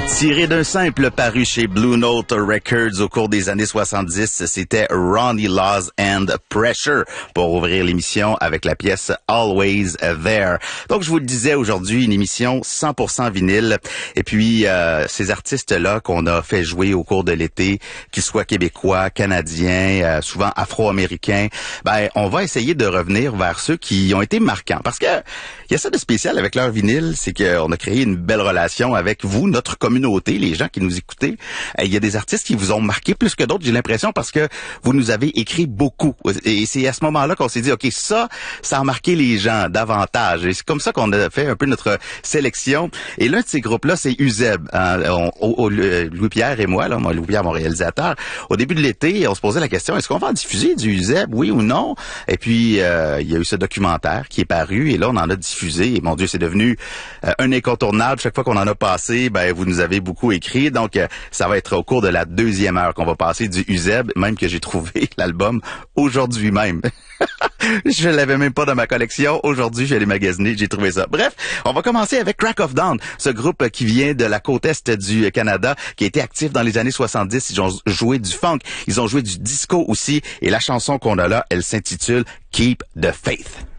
Tiré d'un simple paru chez Blue Note Records au cours des années 70, c'était Ronnie Laws and Pressure pour ouvrir l'émission avec la pièce Always There. Donc, je vous le disais aujourd'hui, une émission 100% vinyle. Et puis, ces artistes-là qu'on a fait jouer au cours de l'été, qu'ils soient québécois, canadiens, souvent afro-américains, ben, on va essayer de revenir vers ceux qui ont été marquants. Parce que il y a ça de spécial avec leur vinyle, c'est qu'on a créé une belle relation avec vous, notre communauté, les gens qui nous écoutez. Il y a des artistes qui vous ont marqué plus que d'autres, j'ai l'impression, parce que vous nous avez écrit beaucoup. Et c'est à ce moment-là qu'on s'est dit, OK, ça a marqué les gens davantage. Et c'est comme ça qu'on a fait un peu notre sélection. Et l'un de ces groupes-là, c'est Uzeb. Louis-Pierre et moi, Louis-Pierre, mon réalisateur, au début de l'été, on se posait la question, est-ce qu'on va en diffuser du Uzeb, oui ou non? Et puis, il y a eu ce documentaire qui est paru, et là, on en a diffusé. Et mon Dieu, c'est devenu un incontournable. Chaque fois qu'on en a passé, ben, vous nous avez beaucoup écrit. Donc, ça va être au cours de la deuxième heure qu'on va passer du Uzeb, même que j'ai trouvé l'album aujourd'hui même. Je l'avais même pas dans ma collection. Aujourd'hui, j'ai les magasiner, j'ai trouvé ça. Bref, on va commencer avec Crack of Dawn, ce groupe qui vient de la côte est du Canada, qui a été actif dans les années 70. Ils ont joué du funk, ils ont joué du disco aussi. Et la chanson qu'on a là, elle s'intitule Keep the Faith.